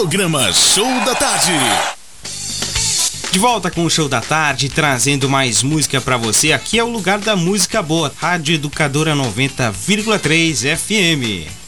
Programa Show da Tarde. De volta com o Show da Tarde, trazendo mais música pra você. Aqui é o lugar da música boa, Rádio Educadora 90,3 FM.